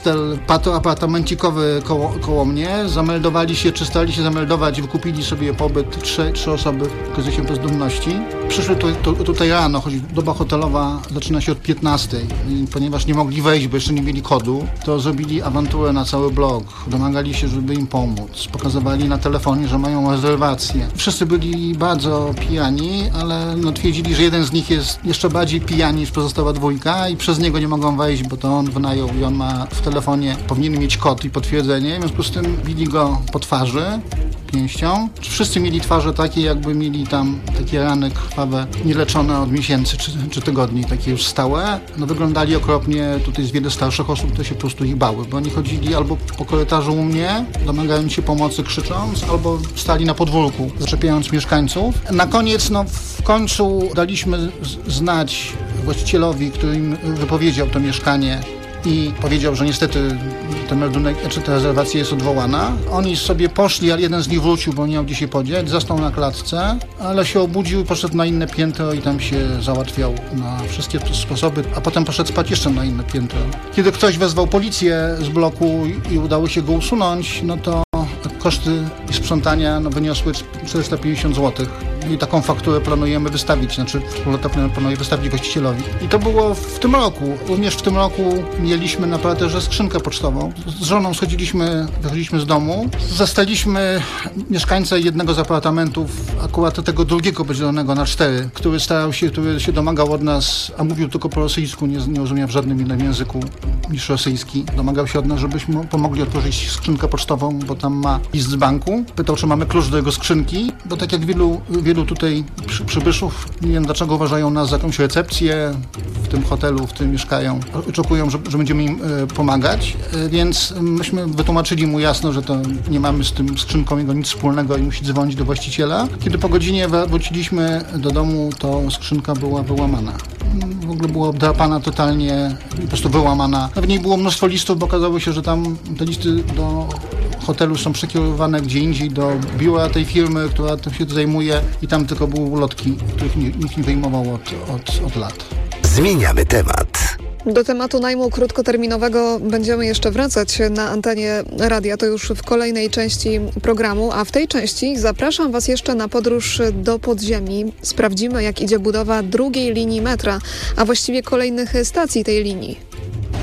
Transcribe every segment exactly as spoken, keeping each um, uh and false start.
Pato apartamencikowy koło, koło mnie, zameldowali się, czy stali się zameldować, wykupili sobie pobyt trzy, trzy osoby w kryzysie bezdomności. Przyszły tu, tu, tutaj rano, choć doba hotelowa zaczyna się od piętnastej. I ponieważ nie mogli wejść, bo jeszcze nie mieli kodu, to zrobili awanturę na cały blok. Domagali się, żeby im pomóc. Pokazywali na telefonie, że mają rezerwację. Wszyscy byli bardzo pijani, ale no, twierdzili, że jeden z nich jest jeszcze bardziej pijani niż pozostała dwójka i przez niego nie mogą wejść, bo to on wynajął i on ma w telefonie, powinien mieć kod i potwierdzenie. W związku z tym bili go po twarzy pięścią. Wszyscy mieli twarze takie, jakby mieli tam takie rany krwawe, nieleczone od miesięcy czy, czy tygodni, takie już stałe. No wyglądali okropnie. Tutaj jest wiele starszych osób, które się po prostu ich bały, bo oni chodzili albo po korytarzu u mnie, domagając się pomocy, krzycząc, albo stali na podwórku, zaczepiając mieszkańców. Na koniec, no w końcu daliśmy znać właścicielowi, który im wypowiedział to mieszkanie i powiedział, że niestety ten meldunek, czy ta rezerwacja jest odwołana. Oni sobie poszli, ale jeden z nich wrócił, bo nie miał gdzie się podzieć, zasnął na klatce, ale się obudził i poszedł na inne piętro i tam się załatwiał na wszystkie sposoby, a potem poszedł spać jeszcze na inne piętro. Kiedy ktoś wezwał policję z bloku i udało się go usunąć, no to koszty sprzątania no, wyniosły czterysta pięćdziesiąt złotych. I taką fakturę planujemy wystawić, znaczy wspólnota planuje wystawić właścicielowi. I to było w tym roku. Również w tym roku mieliśmy na parterze skrzynkę pocztową. Z żoną schodziliśmy, wychodziliśmy z domu. Zastaliśmy mieszkańca jednego z apartamentów, akurat tego drugiego podzielonego na cztery, który starał się, który się domagał od nas, a mówił tylko po rosyjsku, nie, nie rozumiał w żadnym innym języku niż rosyjski. Domagał się od nas, żebyśmy pomogli otworzyć skrzynkę pocztową, bo tam ma list z banku. Pytał, czy mamy klucz do jego skrzynki, bo tak jak wielu, wielu tutaj przy, przybyszów, nie wiem dlaczego uważają nas za jakąś recepcję w tym hotelu, w którym mieszkają. Oczekują, że, że będziemy im e, pomagać, e, więc myśmy wytłumaczyli mu jasno, że to nie mamy z tym skrzynką jego nic wspólnego i musi dzwonić do właściciela. Kiedy po godzinie wróciliśmy do domu, to skrzynka była wyłamana. W ogóle była obdrapana totalnie, po prostu wyłamana. W niej było mnóstwo listów, bo okazało się, że tam te listy do hotelu są przekierowane gdzie indziej do biura tej firmy, która tym się zajmuje i tam tylko były ulotki, których nikt nie wyjmował od, od, od lat. Zmieniamy temat. Do tematu najmu krótkoterminowego będziemy jeszcze wracać na antenie radia, to już w kolejnej części programu, a w tej części zapraszam Was jeszcze na podróż do podziemi. Sprawdzimy, jak idzie budowa drugiej linii metra, a właściwie kolejnych stacji tej linii.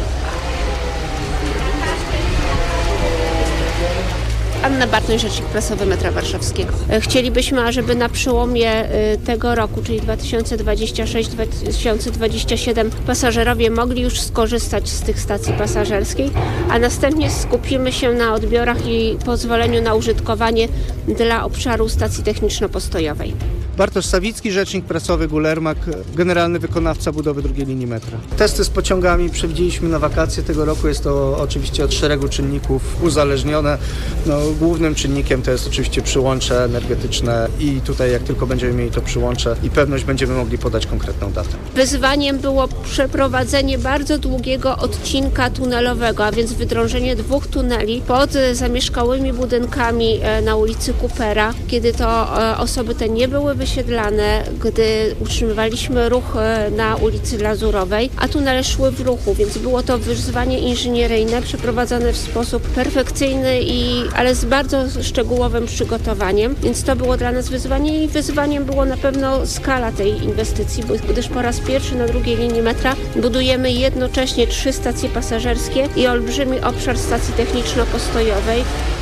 Anna Bartoń, rzecznik prasowy Metra Warszawskiego. Chcielibyśmy, ażeby na przełomie tego roku, czyli dwa tysiące dwudziestego szóstego do dwa tysiące dwudziestego siódmego, pasażerowie mogli już skorzystać z tych stacji pasażerskich, a następnie skupimy się na odbiorach i pozwoleniu na użytkowanie dla obszaru stacji techniczno-postojowej. Bartosz Sawicki, rzecznik prasowy Gulermak, generalny wykonawca budowy drugiej linii metra. Testy z pociągami przewidzieliśmy na wakacje tego roku. Jest to oczywiście od szeregu czynników uzależnione. No, głównym czynnikiem to jest oczywiście przyłącze energetyczne i tutaj jak tylko będziemy mieli to przyłącze i pewność, będziemy mogli podać konkretną datę. Wyzwaniem było przeprowadzenie bardzo długiego odcinka tunelowego, a więc wydrążenie dwóch tuneli pod zamieszkałymi budynkami na ulicy Coopera, kiedy to osoby te nie były wysiedlane, gdy utrzymywaliśmy ruch na ulicy Lazurowej, a tunele szły w ruchu, więc było to wyzwanie inżynieryjne przeprowadzone w sposób perfekcyjny, i, ale z bardzo szczegółowym przygotowaniem, więc to było dla nas wyzwanie i wyzwaniem było na pewno skala tej inwestycji, gdyż po raz pierwszy na drugiej linii metra budujemy jednocześnie trzy stacje pasażerskie i olbrzymi obszar stacji techniczno-postojowej.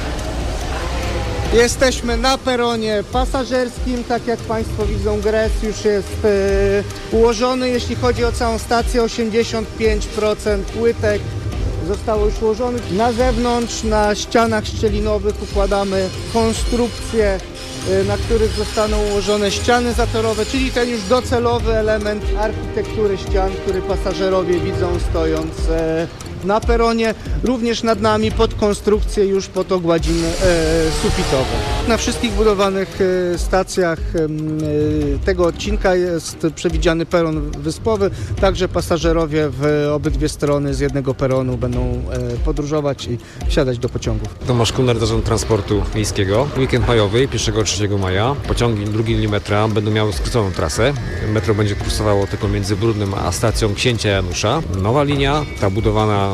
Jesteśmy na peronie pasażerskim, tak jak Państwo widzą, gres już jest yy, ułożony. Jeśli chodzi o całą stację, osiemdziesiąt pięć procent płytek zostało już ułożonych. Na zewnątrz, na ścianach szczelinowych układamy konstrukcje, yy, na których zostaną ułożone ściany zatorowe, czyli ten już docelowy element architektury ścian, który pasażerowie widzą stojąc yy, na peronie, również nad nami pod konstrukcję już pod ogładziny e, sufitowe. Na wszystkich budowanych e, stacjach e, tego odcinka jest przewidziany peron wyspowy, także pasażerowie w obydwie strony z jednego peronu będą e, podróżować i wsiadać do pociągów. Tomasz Kuner, Zarząd Transportu Miejskiego. Weekend majowy, pierwszego do trzeciego maja, pociągi drugiej linii metra będą miały skróconą trasę. Metro będzie kursowało tylko między Brudnem a stacją Księcia Janusza. Nowa linia, ta budowana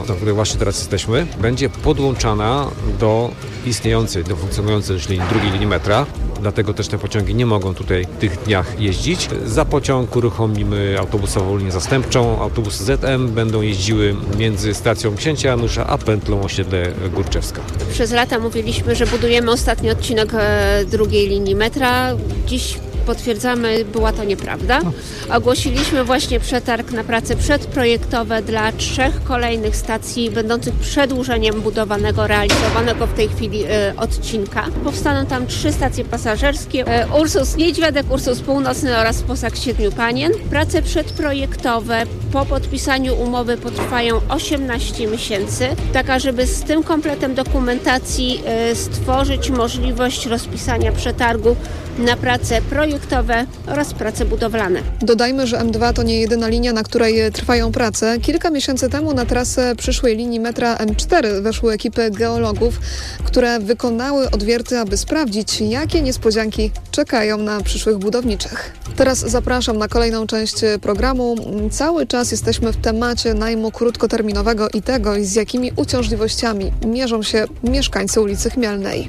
na której właśnie teraz jesteśmy, będzie podłączana do istniejącej, do funkcjonującej linii, drugiej linii metra. Dlatego też te pociągi nie mogą tutaj w tych dniach jeździć. Za pociąg uruchomimy autobusową linię zastępczą. Autobusy Z M będą jeździły między stacją Księcia Janusza a pętlą osiedle Górczewska. Przez lata mówiliśmy, że budujemy ostatni odcinek e, drugiej linii metra. Dziś potwierdzamy, była to nieprawda. Ogłosiliśmy właśnie przetarg na prace przedprojektowe dla trzech kolejnych stacji będących przedłużeniem budowanego, realizowanego w tej chwili e, odcinka. Powstaną tam trzy stacje pasażerskie: e, Ursus Niedźwiadek, Ursus Północny oraz Posag Siedmiu Panien. Prace przedprojektowe po podpisaniu umowy potrwają osiemnaście miesięcy, tak ażeby z tym kompletem dokumentacji e, stworzyć możliwość rozpisania przetargu na prace projektowe oraz prace budowlane. Dodajmy, że M dwa to nie jedyna linia, na której trwają prace. Kilka miesięcy temu na trasę przyszłej linii metra M cztery weszły ekipy geologów, które wykonały odwierty, aby sprawdzić, jakie niespodzianki czekają na przyszłych budowniczych. Teraz zapraszam na kolejną część programu. Cały czas jesteśmy w temacie najmu krótkoterminowego i tego, z jakimi uciążliwościami mierzą się mieszkańcy ulicy Chmielnej.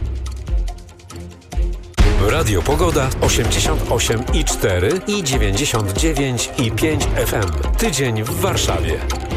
Radio Pogoda osiemdziesiąt osiem i cztery i dziewięćdziesiąt dziewięć i pięć F M. Tydzień w Warszawie.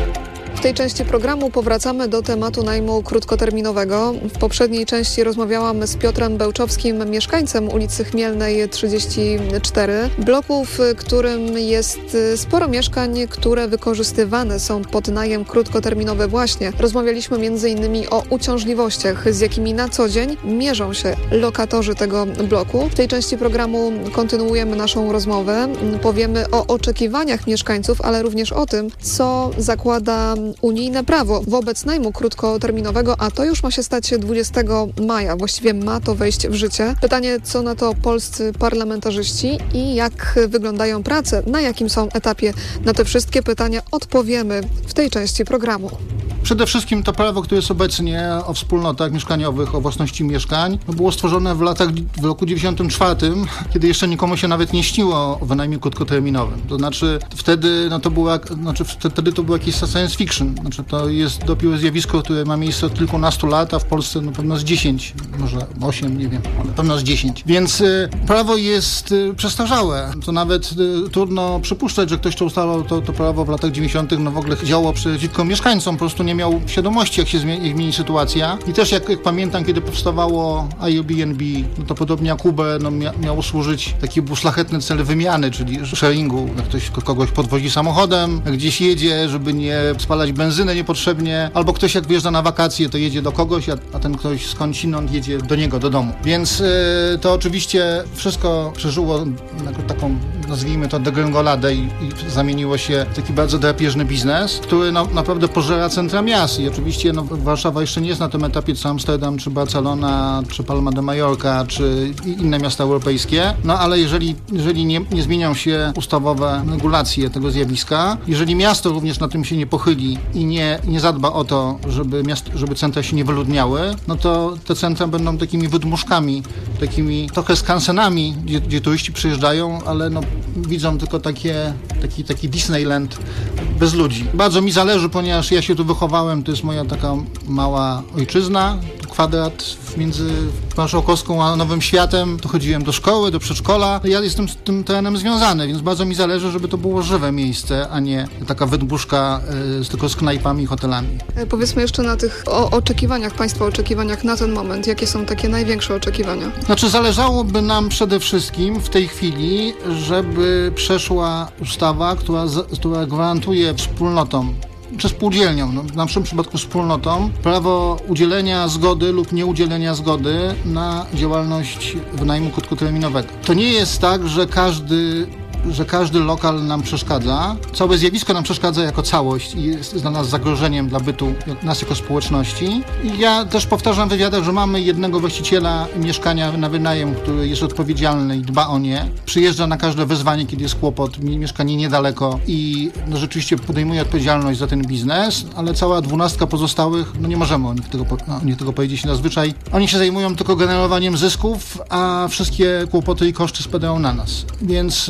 W tej części programu powracamy do tematu najmu krótkoterminowego. W poprzedniej części rozmawiałam z Piotrem Bełczowskim, mieszkańcem ulicy Chmielnej trzydzieści cztery, bloku, w którym jest sporo mieszkań, które wykorzystywane są pod najem krótkoterminowy właśnie. Rozmawialiśmy między innymi o uciążliwościach, z jakimi na co dzień mierzą się lokatorzy tego bloku. W tej części programu kontynuujemy naszą rozmowę. Powiemy o oczekiwaniach mieszkańców, ale również o tym, co zakłada unijne prawo wobec najmu krótkoterminowego, a to już ma się stać dwudziestego maja. Właściwie ma to wejść w życie. Pytanie, co na to polscy parlamentarzyści i jak wyglądają prace, na jakim są etapie. Na te wszystkie pytania odpowiemy w tej części programu. Przede wszystkim to prawo, które jest obecnie o wspólnotach mieszkaniowych, o własności mieszkań, było stworzone w latach, w roku dziewięćdziesiątym czwartym, kiedy jeszcze nikomu się nawet nie śniło o wynajmie krótkoterminowym. To znaczy wtedy, no to było, znaczy wtedy to było jakieś science fiction. Znaczy to jest dopiero zjawisko, które ma miejsce od kilkunastu lat, a w Polsce no pewno z dziesięć, może osiem, nie wiem, ale pewno z dziesięć. Więc y, prawo jest y, przestarzałe. To nawet y, trudno przypuszczać, że ktoś, kto ustalał to, to prawo w latach dziewięćdziesiątych, no w ogóle działo przeciwko mieszkańcom, po prostu nie miał świadomości, jak się zmieni, zmieni sytuacja. I też jak, jak pamiętam, kiedy powstawało Airbnb, no to podobnie jak Uber, no mia, miało służyć taki był szlachetny cel wymiany, czyli sharingu. Jak ktoś kogoś podwozi samochodem, jak gdzieś jedzie, żeby nie spalać benzyny niepotrzebnie, albo ktoś jak wyjeżdża na wakacje, to jedzie do kogoś, a, a ten ktoś skądinąd jedzie do niego, do domu. Więc y, to oczywiście wszystko przeżyło taką, nazwijmy to, degrengoladę i, i zamieniło się w taki bardzo drapieżny biznes, który no, naprawdę pożera centra miast. I oczywiście no, Warszawa jeszcze nie jest na tym etapie co Amsterdam, czy Barcelona, czy Palma de Mallorca, czy inne miasta europejskie. No ale jeżeli, jeżeli nie, nie zmienią się ustawowe regulacje tego zjawiska, jeżeli miasto również na tym się nie pochyli i nie, nie zadba o to, żeby, miast, żeby centra się nie wyludniały, no to te centra będą takimi wydmuszkami, takimi trochę skansenami, gdzie, gdzie turyści przyjeżdżają, ale no, widzą tylko takie, taki, taki Disneyland bez ludzi. Bardzo mi zależy, ponieważ ja się tu wychowałem, to jest moja taka mała ojczyzna, kwadrat między Marszałkowską a Nowym Światem. Tu chodziłem do szkoły, do przedszkola. Ja jestem z tym terenem związany, więc bardzo mi zależy, żeby to było żywe miejsce, a nie taka wydmuszka y, tylko z knajpami i hotelami. Powiedzmy jeszcze na tych o oczekiwaniach, Państwa oczekiwaniach na ten moment. Jakie są takie największe oczekiwania? Znaczy zależałoby nam przede wszystkim w tej chwili, żeby przeszła ustawa, która, która gwarantuje wspólnotom, czy spółdzielniom, no, w naszym przypadku wspólnotom, prawo udzielenia zgody lub nieudzielenia zgody na działalność wynajmu krótkoterminowego. To nie jest tak, że każdy że każdy lokal nam przeszkadza. Całe zjawisko nam przeszkadza jako całość i jest dla nas zagrożeniem dla bytu nas jako społeczności. I ja też powtarzam w wywiadach, że mamy jednego właściciela mieszkania na wynajem, który jest odpowiedzialny i dba o nie. Przyjeżdża na każde wezwanie, kiedy jest kłopot, mieszkanie niedaleko i no, rzeczywiście podejmuje odpowiedzialność za ten biznes, ale cała dwunastka pozostałych, no nie możemy o nich tego, o nich tego powiedzieć zazwyczaj. Oni się zajmują tylko generowaniem zysków, a wszystkie kłopoty i koszty spadają na nas. Więc no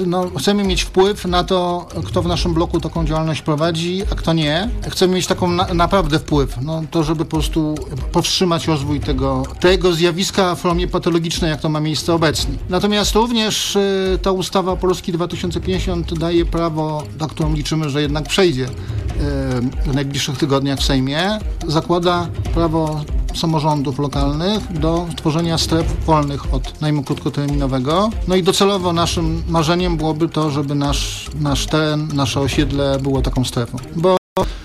Chcemy mieć wpływ na to, kto w naszym bloku taką działalność prowadzi, a kto nie. Chcemy mieć taką na, naprawdę wpływ, no to żeby po prostu powstrzymać rozwój tego, tego zjawiska w formie patologicznej, jak to ma miejsce obecnie. Natomiast również y, ta ustawa Polski dwa tysiące pięćdziesiąt daje prawo, na którą liczymy, że jednak przejdzie y, w najbliższych tygodniach w Sejmie, zakłada prawo samorządów lokalnych do tworzenia stref wolnych od najmu krótkoterminowego. No i docelowo naszym marzeniem byłoby to, żeby nasz, nasz teren, nasze osiedle było taką strefą. Bo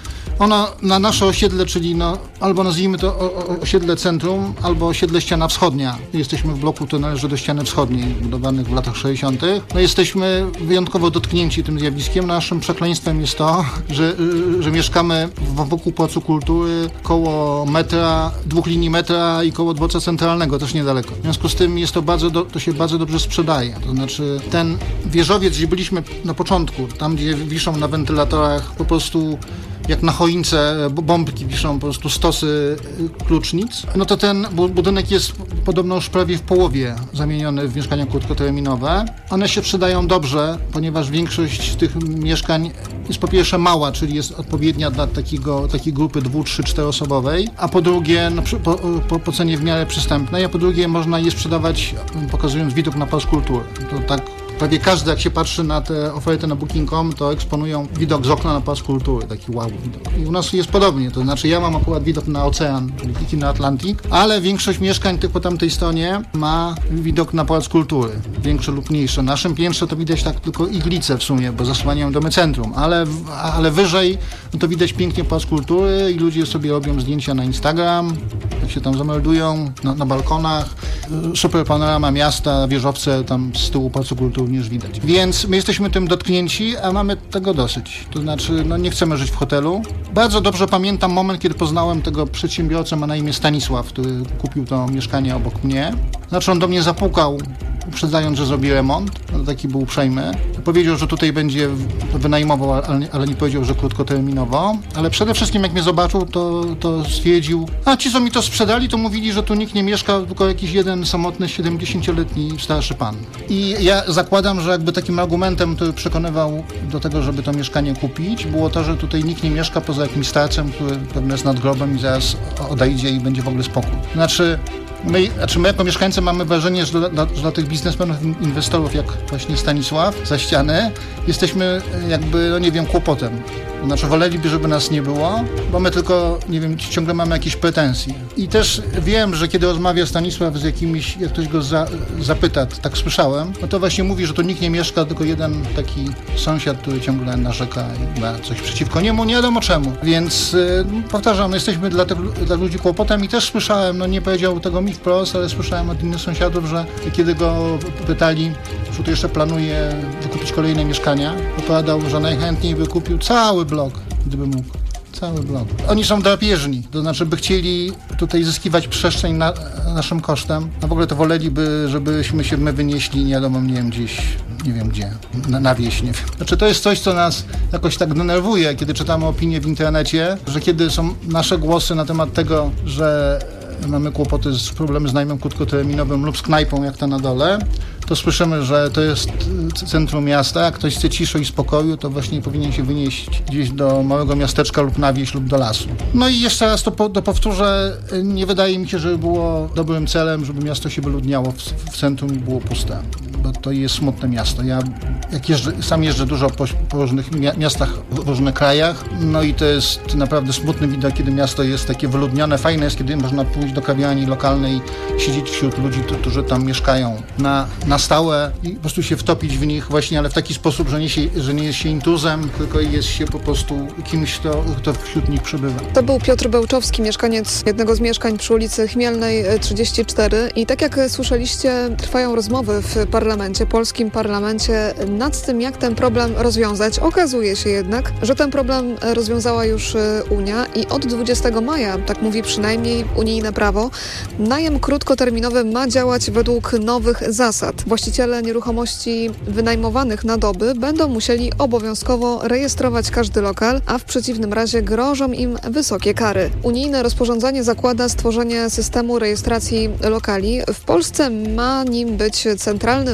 ono na nasze osiedle, czyli no, albo nazwijmy to o, o, osiedle centrum, albo osiedle ściana wschodnia. Jesteśmy w bloku, który należy do ściany wschodniej, budowanych w latach sześćdziesiątych. No jesteśmy wyjątkowo dotknięci tym zjawiskiem. Naszym przekleństwem jest to, że, że mieszkamy wokół Placu Kultury, koło metra, dwóch linii metra i koło dworca centralnego, też niedaleko. W związku z tym jest to bardzo, do, to się bardzo dobrze sprzedaje. To znaczy ten wieżowiec, gdzie byliśmy na początku, tam gdzie wiszą na wentylatorach po prostu jak na choince bombki wiszą po prostu stosy klucznic, no to ten budynek jest podobno już prawie w połowie zamieniony w mieszkania krótkoterminowe. One się sprzedają dobrze, ponieważ większość z tych mieszkań jest po pierwsze mała, czyli jest odpowiednia dla takiego, takiej grupy dwu, trzy, czteroosobowej, a po drugie no, po, po, po cenie w miarę przystępnej, a po drugie można je sprzedawać pokazując widok na Plac Kultury. To tak prawie każdy, jak się patrzy na te oferty na booking kropka com, to eksponują widok z okna na Plac Kultury, taki wow widok. I u nas jest podobnie, to znaczy ja mam akurat widok na ocean, czyli na Atlantyk, ale większość mieszkań tych po tamtej stronie ma widok na Plac Kultury, większe lub mniejsze. Na naszym piętrze to widać tak tylko iglice w sumie, bo zasłaniają domy centrum, ale, ale wyżej no to widać pięknie Plac Kultury i ludzie sobie robią zdjęcia na Instagram, jak się tam zameldują, na, na balkonach. Super panorama miasta, wieżowce tam z tyłu Placu Kultury już widać. Więc my jesteśmy tym dotknięci, a mamy tego dosyć. To znaczy, no nie chcemy żyć w hotelu. Bardzo dobrze pamiętam moment, kiedy poznałem tego przedsiębiorcę, ma na imię Stanisław, który kupił to mieszkanie obok mnie. Znaczy on do mnie zapukał, uprzedzając, że zrobi remont, no taki był uprzejmy. Powiedział, że tutaj będzie wynajmował, ale, ale nie powiedział, że krótkoterminowo. Ale przede wszystkim jak mnie zobaczył, to, to stwierdził, a ci, co mi to sprzedali, to mówili, że tu nikt nie mieszka, tylko jakiś jeden samotny, siedemdziesięcioletni starszy pan. I ja zakładam, że jakby takim argumentem, który przekonywał do tego, żeby to mieszkanie kupić, było to, że tutaj nikt nie mieszka poza jakimś starcem, który pewnie jest nad grobem i zaraz odejdzie i będzie w ogóle spokój. Znaczy, My, znaczy my jako mieszkańcy mamy wrażenie, że dla, że dla tych biznesmenów, inwestorów jak właśnie Stanisław za ściany, jesteśmy jakby, no nie wiem, kłopotem. To znaczy woleliby, żeby nas nie było, bo my tylko, nie wiem, ciągle mamy jakieś pretensje. I też wiem, że kiedy rozmawia Stanisław z jakimiś, jak ktoś go za, zapyta, tak słyszałem, no to właśnie mówi, że tu nikt nie mieszka, tylko jeden taki sąsiad, który ciągle narzeka i ma coś przeciwko niemu, nie wiadomo czemu. Więc yy, powtarzam, no jesteśmy dla, tych, dla ludzi kłopotem i też słyszałem, no nie powiedział tego mi wprost, ale słyszałem od innych sąsiadów, że kiedy go pytali, czy tu jeszcze planuje wykupić kolejne mieszkania, opowiadał, że najchętniej by kupił cały blok, gdyby mógł. Cały blok. Oni są drapieżni, to znaczy by chcieli tutaj zyskiwać przestrzeń na, naszym kosztem, a w ogóle to woleliby, żebyśmy się my wynieśli, nie wiadomo, nie wiem, gdzieś, nie wiem gdzie, na, na wieś, nie wiem. Znaczy to jest coś, co nas jakoś tak denerwuje, kiedy czytamy opinie w internecie, że kiedy są nasze głosy na temat tego, że mamy kłopoty z problemy z najmem krótkoterminowym lub z knajpą, jak ta na dole, to słyszymy, że to jest centrum miasta. Jak ktoś chce ciszy i spokoju, to właśnie powinien się wynieść gdzieś do małego miasteczka lub na wieś lub do lasu. No i jeszcze raz to, to powtórzę, nie wydaje mi się, żeby było dobrym celem, żeby miasto się wyludniało w, w centrum i było puste, bo to jest smutne miasto. Ja jak jeżdżę, sam jeżdżę dużo po, po różnych miastach w różnych krajach, no i to jest naprawdę smutny widok, kiedy miasto jest takie wyludnione. Fajne jest, kiedy można pójść do kawiarni lokalnej, siedzieć wśród ludzi, którzy tam mieszkają na, na stałe i po prostu się wtopić w nich właśnie, ale w taki sposób, że nie, się, że nie jest się intruzem, tylko jest się po prostu kimś, kto, kto wśród nich przebywa. To był Piotr Bełczowski, mieszkaniec jednego z mieszkań przy ulicy Chmielnej trzydzieści cztery i tak jak słyszeliście, trwają rozmowy w parlamencie, polskim parlamencie nad tym, jak ten problem rozwiązać. Okazuje się jednak, że ten problem rozwiązała już Unia i od dwudziestego maja, tak mówi przynajmniej unijne prawo, najem krótkoterminowy ma działać według nowych zasad. Właściciele nieruchomości wynajmowanych na doby będą musieli obowiązkowo rejestrować każdy lokal, a w przeciwnym razie grożą im wysokie kary. Unijne rozporządzenie zakłada stworzenie systemu rejestracji lokali. W Polsce ma nim być centralny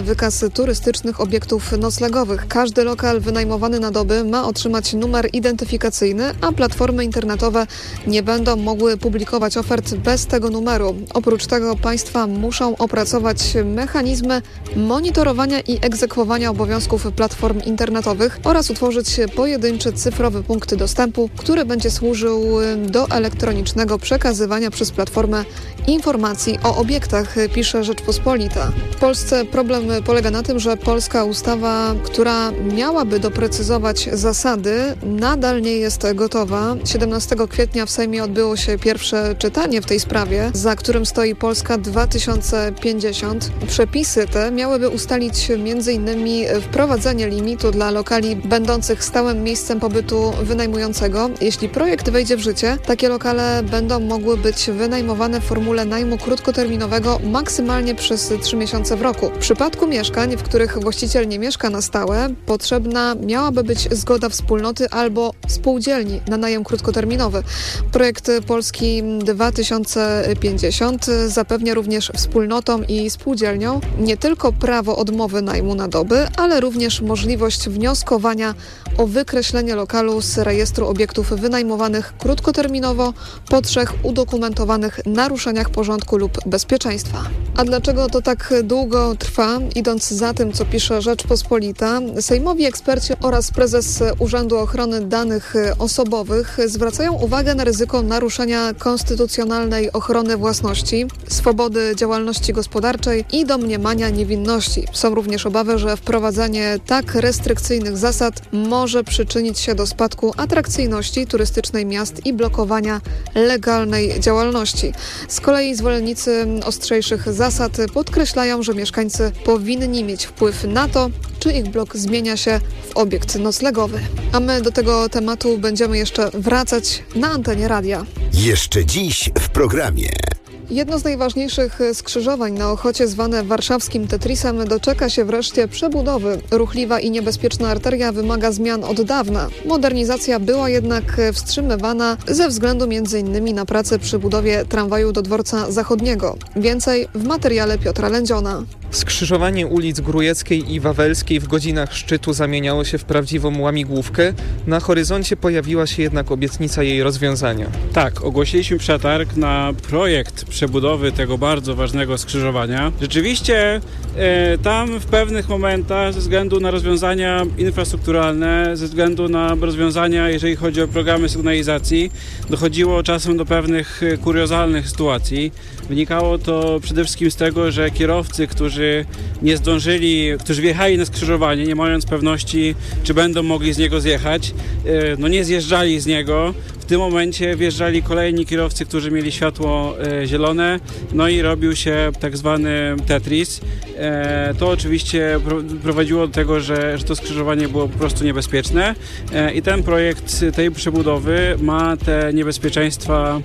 wykaz turystycznych obiektów noclegowych. Każdy lokal wynajmowany na doby ma otrzymać numer identyfikacyjny, a platformy internetowe nie będą mogły publikować ofert bez tego numeru. Oprócz tego państwa muszą opracować mechanizmy monitorowania i egzekwowania obowiązków platform internetowych oraz utworzyć pojedynczy cyfrowy punkt dostępu, który będzie służył do elektronicznego przekazywania przez platformę informacji o obiektach, pisze Rzeczpospolita. W Polsce problem polega na tym, że polska ustawa, która miałaby doprecyzować zasady, nadal nie jest gotowa. siedemnastego kwietnia w Sejmie odbyło się pierwsze czytanie w tej sprawie, za którym stoi Polska dwa tysiące pięćdziesiąt. Przepisy te miałyby ustalić między innymi wprowadzenie limitu dla lokali będących stałym miejscem pobytu wynajmującego. Jeśli projekt wejdzie w życie, takie lokale będą mogły być wynajmowane w formule najmu krótkoterminowego maksymalnie przez trzy miesiące w roku. W przypadku mieszkań, w których właściciel nie mieszka na stałe, potrzebna miałaby być zgoda wspólnoty albo spółdzielni na najem krótkoterminowy. Projekt Polski dwa tysiące pięćdziesiąt zapewnia również wspólnotom i spółdzielniom nie tylko prawo odmowy najmu na doby, ale również możliwość wnioskowania o wykreślenie lokalu z rejestru obiektów wynajmowanych krótkoterminowo po trzech udokumentowanych naruszeniach porządku lub bezpieczeństwa. A dlaczego to tak długo trwa? Idąc za tym, co pisze Rzeczpospolita, sejmowi eksperci oraz prezes Urzędu Ochrony Danych Osobowych zwracają uwagę na ryzyko naruszenia konstytucjonalnej ochrony własności, swobody działalności gospodarczej i domniemania niewinności. Są również obawy, że wprowadzenie tak restrykcyjnych zasad może przyczynić się do spadku atrakcyjności turystycznej miast i blokowania legalnej działalności. Z kolei zwolennicy ostrzejszych zasad podkreślają, że mieszkańcy powinni mieć wpływ na to, czy ich blok zmienia się w obiekt noclegowy. A my do tego tematu będziemy jeszcze wracać na antenie radia. Jeszcze dziś w programie. Jedno z najważniejszych skrzyżowań na Ochocie, zwane warszawskim Tetrisem, doczeka się wreszcie przebudowy. Ruchliwa i niebezpieczna arteria wymaga zmian od dawna. Modernizacja była jednak wstrzymywana ze względu m.in. na pracę przy budowie tramwaju do dworca zachodniego. Więcej w materiale Piotra Lędziona. Skrzyżowanie ulic Grójeckiej i Wawelskiej w godzinach szczytu zamieniało się w prawdziwą łamigłówkę. Na horyzoncie pojawiła się jednak obietnica jej rozwiązania. Tak, ogłosiliśmy przetarg na projekt przebudowy tego bardzo ważnego skrzyżowania. Rzeczywiście e, tam w pewnych momentach ze względu na rozwiązania infrastrukturalne, ze względu na rozwiązania, jeżeli chodzi o programy sygnalizacji, dochodziło czasem do pewnych kuriozalnych sytuacji. Wynikało to przede wszystkim z tego, że kierowcy, którzy nie zdążyli, którzy wjechali na skrzyżowanie, nie mając pewności, czy będą mogli z niego zjechać, no nie zjeżdżali z niego. W tym momencie wjeżdżali kolejni kierowcy, którzy mieli światło e, zielone, no i robił się tak zwany Tetris. E, to oczywiście pro, prowadziło do tego, że, że to skrzyżowanie było po prostu niebezpieczne e, i ten projekt tej przebudowy ma te niebezpieczeństwa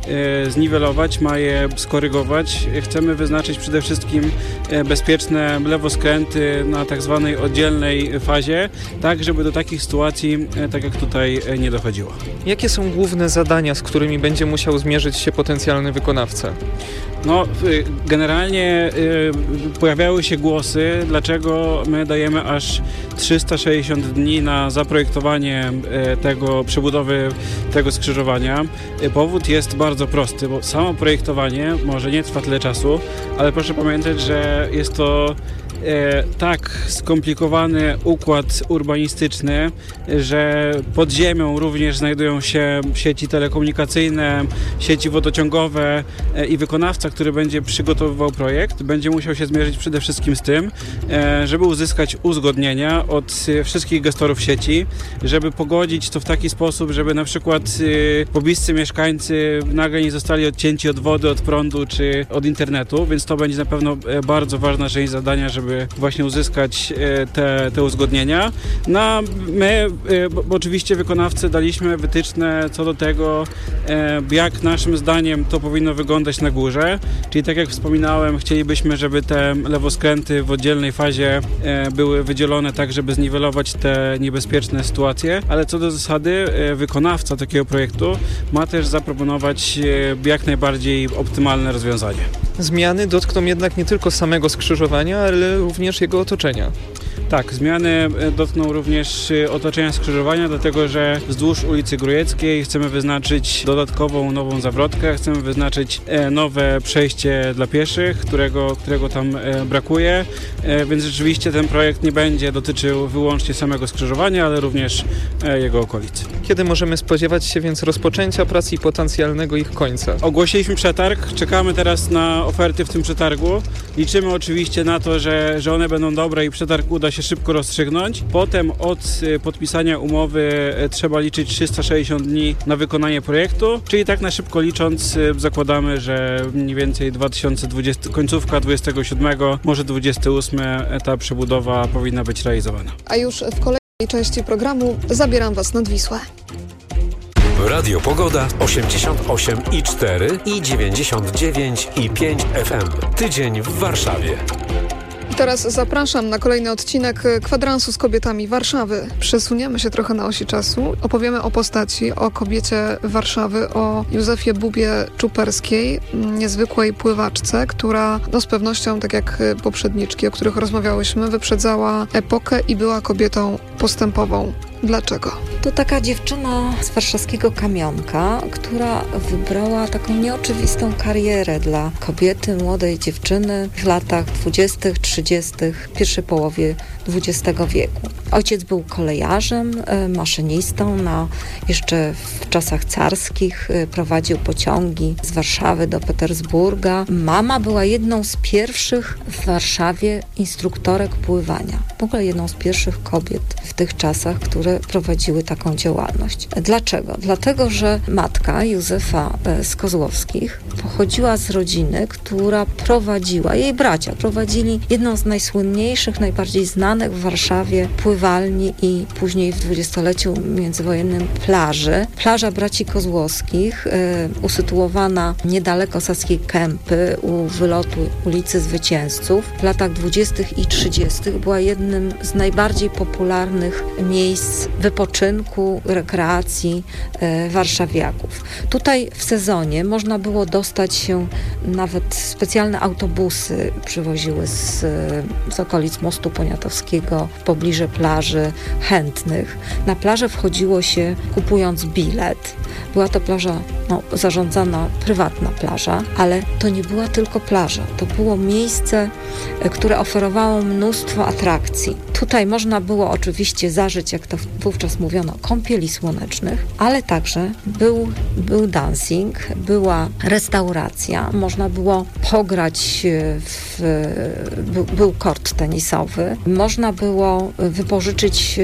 e, zniwelować, ma je skorygować. Chcemy wyznaczyć przede wszystkim e, bezpieczne lewoskręty na tak zwanej oddzielnej fazie, tak żeby do takich sytuacji, e, tak jak tutaj, e, nie dochodziło. Jakie są główne zadania, z którymi będzie musiał zmierzyć się potencjalny wykonawca? No, generalnie y, pojawiały się głosy, dlaczego my dajemy aż trzysta sześćdziesiąt dni na zaprojektowanie y, tego, przebudowy tego skrzyżowania. Y, powód jest bardzo prosty, bo samo projektowanie może nie trwa tyle czasu, ale proszę pamiętać, że jest to E, tak skomplikowany układ urbanistyczny, że pod ziemią również znajdują się sieci telekomunikacyjne, sieci wodociągowe e, i wykonawca, który będzie przygotowywał projekt, będzie musiał się zmierzyć przede wszystkim z tym, e, żeby uzyskać uzgodnienia od e, wszystkich gestorów sieci, żeby pogodzić to w taki sposób, żeby na przykład e, pobliscy mieszkańcy nagle nie zostali odcięci od wody, od prądu czy od internetu, więc to będzie na pewno e, bardzo ważna część zadania, żeby właśnie uzyskać te, te uzgodnienia. No, my bo oczywiście wykonawcy daliśmy wytyczne co do tego, jak naszym zdaniem to powinno wyglądać na górze, czyli tak jak wspominałem, chcielibyśmy, żeby te lewoskręty w oddzielnej fazie były wydzielone tak, żeby zniwelować te niebezpieczne sytuacje, ale co do zasady wykonawca takiego projektu ma też zaproponować jak najbardziej optymalne rozwiązanie. Zmiany dotkną jednak nie tylko samego skrzyżowania, ale również jego otoczenia. Tak, zmiany dotkną również otoczenia skrzyżowania, dlatego że wzdłuż ulicy Grójeckiej chcemy wyznaczyć dodatkową nową zawrotkę, chcemy wyznaczyć nowe przejście dla pieszych, którego, którego tam brakuje, więc rzeczywiście ten projekt nie będzie dotyczył wyłącznie samego skrzyżowania, ale również jego okolicy. Kiedy możemy spodziewać się więc rozpoczęcia prac i potencjalnego ich końca? Ogłosiliśmy przetarg, czekamy teraz na oferty w tym przetargu. Liczymy oczywiście na to, że, że one będą dobre i przetarg uda się szybko rozstrzygnąć. Potem od podpisania umowy trzeba liczyć trzysta sześćdziesiąt dni na wykonanie projektu, czyli tak na szybko licząc zakładamy, że mniej więcej dwa tysiące dwudziesty, końcówka dwudziestego siódmego, może dwudziesty ósmy ta przebudowa powinna być realizowana. A już w kolejnej części programu zabieram Was nad Wisłę. Radio Pogoda osiemdziesiąt osiem i cztery i dziewięćdziesiąt dziewięć i pięć F M. Tydzień w Warszawie. Teraz zapraszam na kolejny odcinek Kwadransu z kobietami Warszawy. Przesuniemy się trochę na osi czasu. Opowiemy o postaci, o kobiecie Warszawy, o Józefie Bubie Czuperskiej, niezwykłej pływaczce, która no z pewnością, tak jak poprzedniczki, o których rozmawiałyśmy, wyprzedzała epokę i była kobietą postępową. Dlaczego? To taka dziewczyna z warszawskiego Kamionka, która wybrała taką nieoczywistą karierę dla kobiety, młodej dziewczyny w latach dwudziestych, trzydziestych, pierwszej połowie dwudziestego wieku. Ojciec był kolejarzem, maszynistą, na, jeszcze w czasach carskich prowadził pociągi z Warszawy do Petersburga. Mama była jedną z pierwszych w Warszawie instruktorek pływania. W ogóle jedną z pierwszych kobiet w tych czasach, które prowadziły taką działalność. Dlaczego? Dlatego, że matka Józefa z Kozłowskich pochodziła z rodziny, która prowadziła, jej bracia prowadzili jedną z najsłynniejszych, najbardziej znanych w Warszawie pływalni i później w dwudziestoleciu międzywojennym plaży. Plaża braci Kozłowskich, y, usytuowana niedaleko Saskiej Kępy u wylotu ulicy Zwycięzców w latach dwudziestych i trzydziestych była jednym z najbardziej popularnych miejsc wypoczynku, rekreacji y, warszawiaków. Tutaj w sezonie można było dostać się, nawet specjalne autobusy przywoziły z, z okolic Mostu Poniatowskiego w pobliże plaży chętnych. Na plażę wchodziło się kupując bilet. Była to plaża no, zarządzana, prywatna plaża, ale to nie była tylko plaża. To było miejsce, które oferowało mnóstwo atrakcji. Tutaj można było oczywiście zażyć, jak to wówczas mówiono, kąpieli słonecznych, ale także był, był dancing, była restauracja, można było pograć, w, był, był kort tenisowy, można było wypożyczyć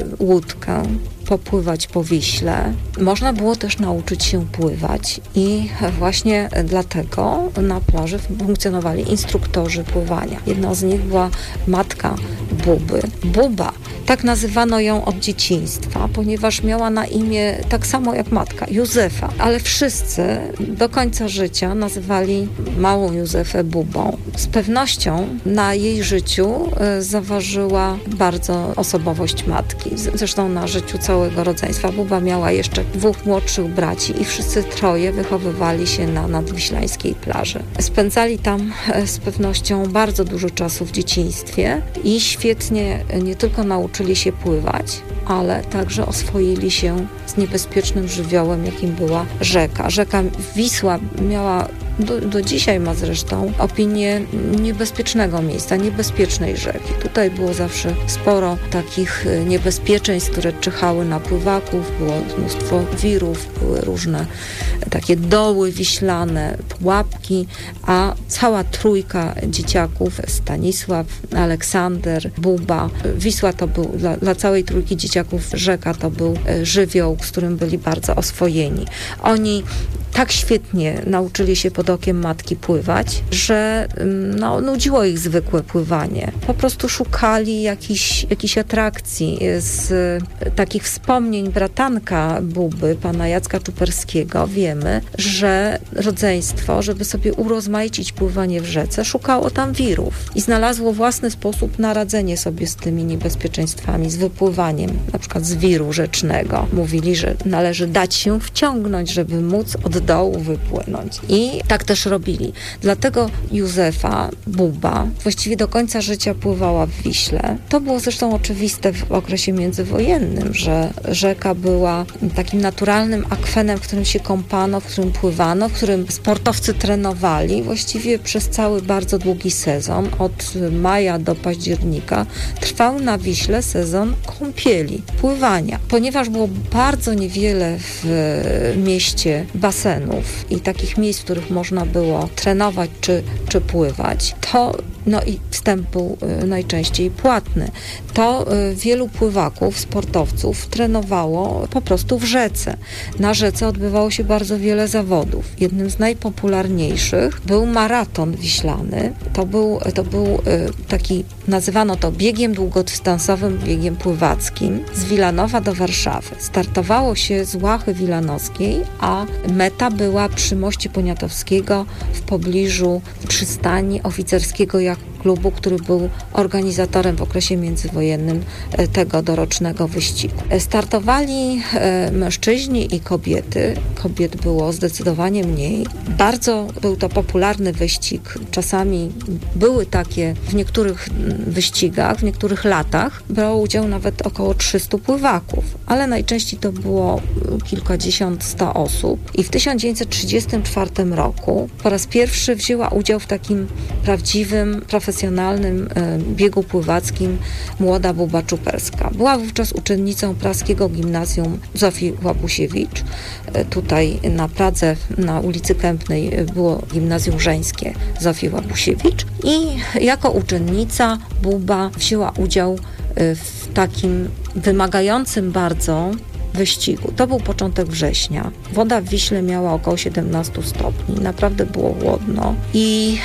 łódkę, popływać po Wiśle. Można było też nauczyć się pływać i właśnie dlatego na plaży funkcjonowali instruktorzy pływania. Jedną z nich była matka Buby. Buba, tak nazywano ją od dzieciństwa, ponieważ miała na imię tak samo jak matka, Józefa, ale wszyscy do końca życia nazywali małą Józefę Bubą. Z pewnością na jej życiu zaważyła bardzo osobowość matki, zresztą na życiu całego rodzeństwa. Buba miała jeszcze dwóch młodszych braci i wszyscy troje wychowywali się na nadwiślańskiej plaży. Spędzali tam z pewnością bardzo dużo czasu w dzieciństwie i świetnie nie tylko nauczyli się pływać, ale także oswoili się z niebezpiecznym żywiołem, jakim była rzeka. Rzeka Wisła miała Do, do dzisiaj ma zresztą opinię niebezpiecznego miejsca, niebezpiecznej rzeki. Tutaj było zawsze sporo takich niebezpieczeństw, które czyhały na pływaków, było mnóstwo wirów, były różne takie doły wiślane, pułapki, a cała trójka dzieciaków, Stanisław, Aleksander, Buba, Wisła to był, dla, dla całej trójki dzieciaków rzeka to był żywioł, z którym byli bardzo oswojeni. Oni tak świetnie nauczyli się pod okiem matki pływać, że no, nudziło ich zwykłe pływanie. Po prostu szukali jakichś, jakichś atrakcji. Z takich wspomnień bratanka Buby, pana Jacka Czuperskiego, wiemy, że rodzeństwo, żeby sobie urozmaicić pływanie w rzece, szukało tam wirów i znalazło własny sposób na radzenie sobie z tymi niebezpieczeństwami, z wypływaniem, na przykład z wiru rzecznego. Mówili, że należy dać się wciągnąć, żeby móc oddać dołu wypłynąć. I tak też robili. Dlatego Józefa Buba właściwie do końca życia pływała w Wiśle. To było zresztą oczywiste w okresie międzywojennym, że rzeka była takim naturalnym akwenem, w którym się kąpano, w którym pływano, w którym sportowcy trenowali. Właściwie przez cały bardzo długi sezon, od maja do października, trwał na Wiśle sezon kąpieli, pływania. Ponieważ było bardzo niewiele w mieście basenów i takich miejsc, w których można było trenować czy, czy pływać, to no i wstęp był najczęściej płatny. To wielu pływaków, sportowców trenowało po prostu w rzece. Na rzece odbywało się bardzo wiele zawodów. Jednym z najpopularniejszych był maraton wiślany. To był, to był taki, nazywano to biegiem długodystansowym, biegiem pływackim z Wilanowa do Warszawy. Startowało się z Łachy Wilanowskiej, a meta była przy moście Poniatowskiego w pobliżu przystani oficerskiego klubu, który był organizatorem w okresie międzywojennym tego dorocznego wyścigu. Startowali mężczyźni i kobiety. Kobiet było zdecydowanie mniej. Bardzo był to popularny wyścig. Czasami były takie w niektórych wyścigach, w niektórych latach brało udział nawet około trzystu pływaków, ale najczęściej to było kilkadziesiąt, sto osób. I w tysiąc dziewięćset trzydziestym czwartym roku po raz pierwszy wzięła udział w takim prawdziwym, profesjonalnym biegu pływackim młoda Buba Czuperska. Była wówczas uczennicą praskiego gimnazjum Zofii Łabusiewicz. Tutaj na Pradze, na ulicy Kępnej było gimnazjum żeńskie Zofii Łabusiewicz i jako uczennica Buba wzięła udział w takim wymagającym bardzo wyścigu. To był początek września. Woda w Wiśle miała około siedemnaście stopni. Naprawdę było chłodno. I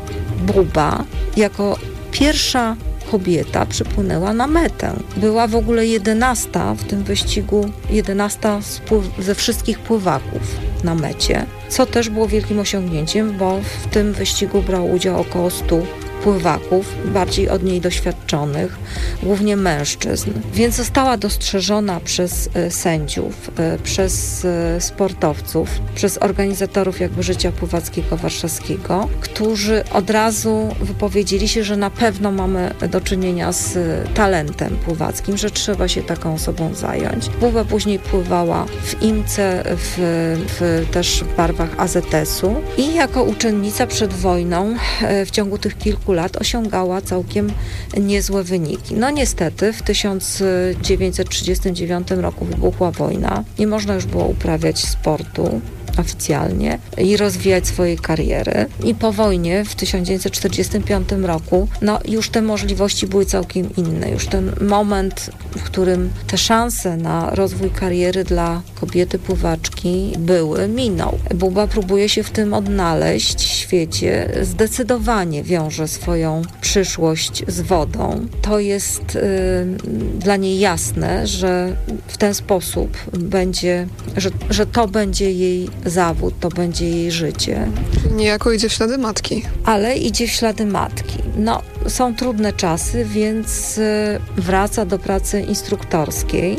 Buba jako pierwsza kobieta przypłynęła na metę. Była w ogóle jedenasta w tym wyścigu, jedenasta ze wszystkich pływaków na mecie, co też było wielkim osiągnięciem, bo w tym wyścigu brało udział około stu pływaków, bardziej od niej doświadczonych, głównie mężczyzn. Więc została dostrzeżona przez sędziów, przez sportowców, przez organizatorów jakby życia pływackiego warszawskiego, którzy od razu wypowiedzieli się, że na pewno mamy do czynienia z talentem pływackim, że trzeba się taką osobą zająć. Buba później pływała w IMCE, w, w, też w barwach A Z S-u i jako uczennica przed wojną w ciągu tych kilku lat osiągała całkiem niezłe wyniki. No niestety w tysiąc dziewięćset trzydziestym dziewiątym roku wybuchła wojna. Nie można już było uprawiać sportu oficjalnie i rozwijać swojej kariery. I po wojnie w tysiąc dziewięćset czterdziestym piątym roku no już te możliwości były całkiem inne. Już ten moment, w którym te szanse na rozwój kariery dla kobiety pływaczki były, minął. Buba próbuje się w tym odnaleźć w świecie. Zdecydowanie wiąże swoją przyszłość z wodą. To jest y, dla niej jasne, że w ten sposób będzie, że, że to będzie jej zawód, to będzie jej życie. Niejako idzie w ślady matki. Ale idzie w ślady matki. No, są trudne czasy, więc wraca do pracy instruktorskiej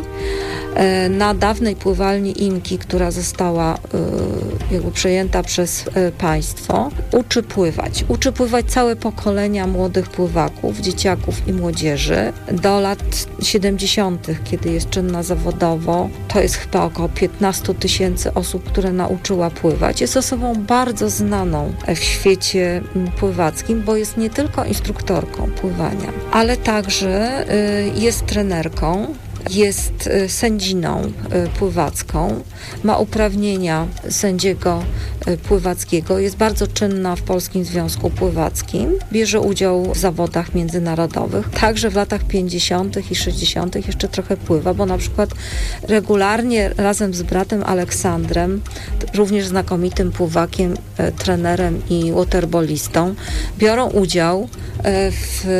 na dawnej pływalni Imki, która została jakby przejęta przez państwo. Uczy pływać. Uczy pływać całe pokolenia młodych pływaków, dzieciaków i młodzieży. Do lat siedemdziesiątych, kiedy jest czynna zawodowo, to jest chyba około piętnaście tysięcy osób, które nauczyła pływać. Jest osobą bardzo znaną w świecie pływackim, bo jest nie tylko instruktorką pływania, ale także jest trenerką, jest sędziną pływacką, ma uprawnienia sędziego pływackiego, jest bardzo czynna w Polskim Związku Pływackim, bierze udział w zawodach międzynarodowych, także w latach pięćdziesiątych i sześćdziesiątych jeszcze trochę pływa, bo na przykład regularnie razem z bratem Aleksandrem, również znakomitym pływakiem, trenerem i waterbolistą, biorą udział w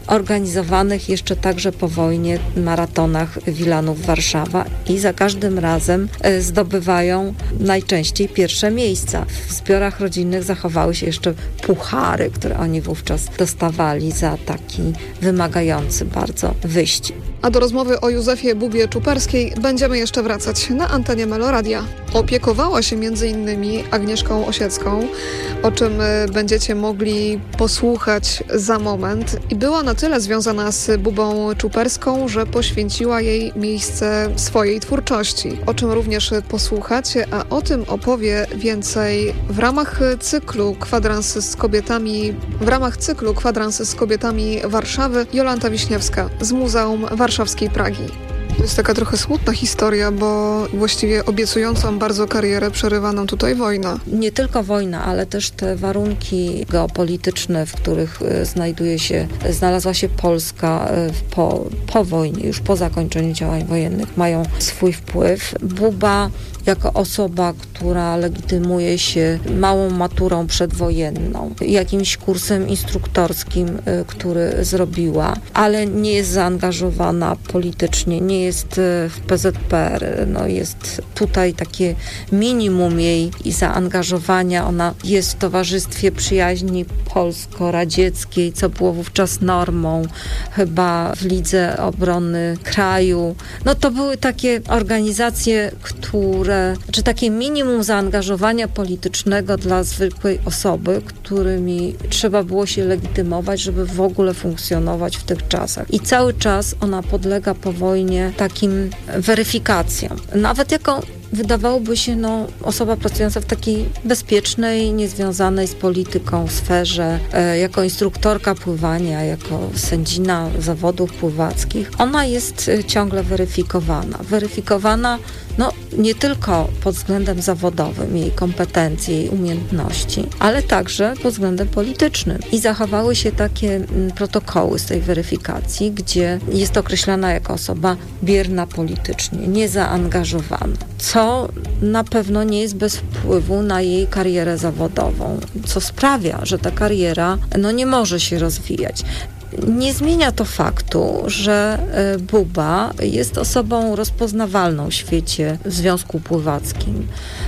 organizowanych jeszcze także po wojnie maratonach Wilanów Warszawa i za każdym razem zdobywają najczęściej pierwsze miejsca. W zbiorach rodzinnych zachowały się jeszcze puchary, które oni wówczas dostawali za taki wymagający bardzo wyścig. A do rozmowy o Józefie Bubie Czuperskiej będziemy jeszcze wracać na antenie Meloradia. Opiekowała się między innymi Agnieszką Osiecką, o czym będziecie mogli posłuchać za moment. I była na tyle związana z Bubą Czuperską, że poświęciła jej miejsce swojej twórczości, o czym również posłuchacie, a o tym opowie więcej w ramach cyklu Kwadrans z kobietami, w ramach cyklu Kwadrans z kobietami Warszawy Jolanta Wiśniewska z Muzeum Warszawskiej Pragi. To jest taka trochę smutna historia, bo właściwie obiecującą bardzo karierę przerywa nam tutaj wojna. Nie tylko wojna, ale też te warunki geopolityczne, w których znajduje się, znalazła się Polska po, po wojnie, już po zakończeniu działań wojennych, mają swój wpływ. Buba jako osoba, która legitymuje się małą maturą przedwojenną, jakimś kursem instruktorskim, który zrobiła, ale nie jest zaangażowana politycznie, nie jest w P Z P R. No jest tutaj takie minimum jej i zaangażowania. Ona jest w Towarzystwie Przyjaźni Polsko-Radzieckiej, co było wówczas normą, chyba w Lidze Obrony Kraju. No to były takie organizacje, które czy takie minimum zaangażowania politycznego dla zwykłej osoby, którymi trzeba było się legitymować, żeby w ogóle funkcjonować w tych czasach. I cały czas ona podlega po wojnie takim weryfikacjom. Nawet jako wydawałoby się, no, osoba pracująca w takiej bezpiecznej, niezwiązanej z polityką sferze, e, jako instruktorka pływania, jako sędzina zawodów pływackich, ona jest e, ciągle weryfikowana. Weryfikowana no, nie tylko pod względem zawodowym, jej kompetencji, jej umiejętności, ale także pod względem politycznym. I zachowały się takie m, protokoły z tej weryfikacji, gdzie jest określana jako osoba bierna politycznie, niezaangażowana, co na pewno nie jest bez wpływu na jej karierę zawodową, co sprawia, że ta kariera no, nie może się rozwijać. Nie zmienia to faktu, że Buba jest osobą rozpoznawalną w świecie w Związku Pływackim,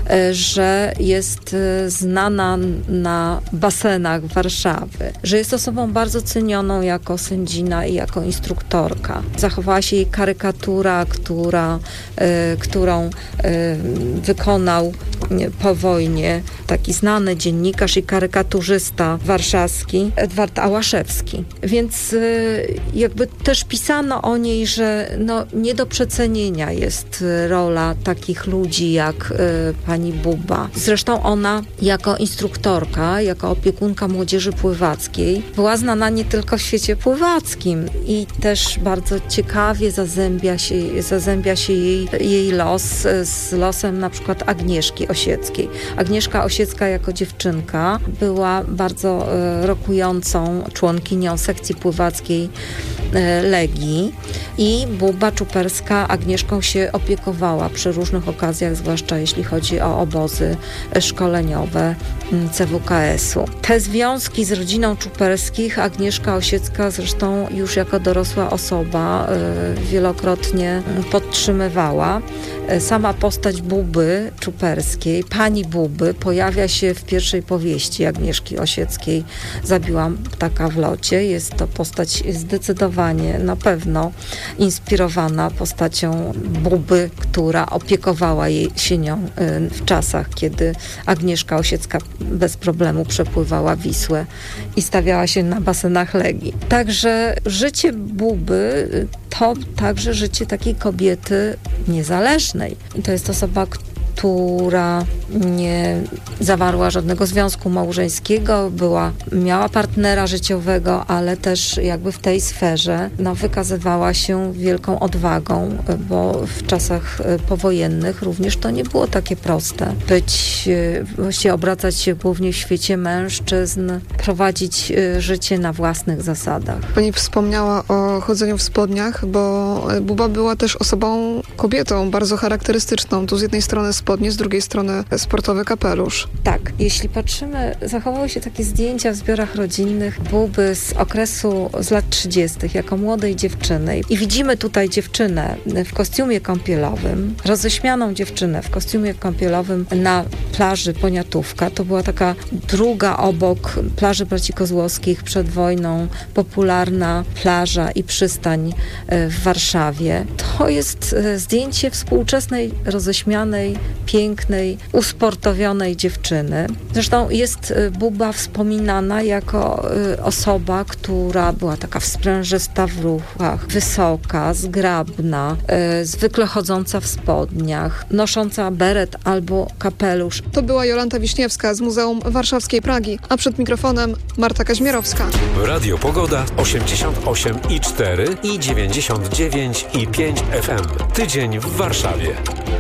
że jest znana na basenach Warszawy, że jest osobą bardzo cenioną jako sędzina i jako instruktorka. Zachowała się jej karykatura, która, którą wykonał po wojnie taki znany dziennikarz i karykaturzysta warszawski Edward Ałaszewski. Więc jakby też pisano o niej, że no, nie do przecenienia jest rola takich ludzi jak y, pani Buba. Zresztą ona jako instruktorka, jako opiekunka młodzieży pływackiej była znana nie tylko w świecie pływackim i też bardzo ciekawie zazębia się, zazębia się jej, jej los z losem na przykład Agnieszki Osieckiej. Agnieszka Osiecka jako dziewczynka była bardzo y, rokującą członkinią sekcji pływackiej Legii i Buba Czuperska Agnieszką się opiekowała przy różnych okazjach, zwłaszcza jeśli chodzi o obozy szkoleniowe C W K S-u. Te związki z rodziną Czuperskich Agnieszka Osiecka zresztą już jako dorosła osoba wielokrotnie podtrzymywała. Sama postać Buby Czuperskiej, pani Buby, pojawia się w pierwszej powieści Agnieszki Osieckiej Zabiłam ptaka w locie. Jest to postać zdecydowanie, na pewno inspirowana postacią Buby, która opiekowała jej się nią w czasach, kiedy Agnieszka Osiecka bez problemu przepływała Wisłę i stawiała się na basenach Legii. Także życie Buby to także życie takiej kobiety niezależnej. To jest osoba, która nie zawarła żadnego związku małżeńskiego, była, miała partnera życiowego, ale też jakby w tej sferze no, wykazywała się wielką odwagą, bo w czasach powojennych również to nie było takie proste. Być, właściwie obracać się głównie w świecie mężczyzn, prowadzić życie na własnych zasadach. Pani wspomniała o chodzeniu w spodniach, bo Buba była też osobą, kobietą bardzo charakterystyczną. Tu z jednej strony spodnie spodnie, z drugiej strony sportowy kapelusz. Tak, jeśli patrzymy, zachowały się takie zdjęcia w zbiorach rodzinnych, byłby z okresu z lat trzydziestych, jako młodej dziewczyny. I widzimy tutaj dziewczynę w kostiumie kąpielowym, roześmianą dziewczynę w kostiumie kąpielowym na plaży Poniatówka. To była taka druga obok plaży Braci Kozłowskich przed wojną, popularna plaża i przystań w Warszawie. To jest zdjęcie współczesnej, roześmianej, pięknej, usportowionej dziewczyny. Zresztą jest Buba wspominana jako osoba, która była taka wsprężysta w ruchach, wysoka, zgrabna, zwykle chodząca w spodniach, nosząca beret albo kapelusz. To była Jolanta Wiśniewska z Muzeum Warszawskiej Pragi, a przed mikrofonem Marta Kaźmierowska. Radio Pogoda osiemdziesiąt osiem i cztery i dziewięćdziesiąt dziewięć i pięć F M. Tydzień w Warszawie.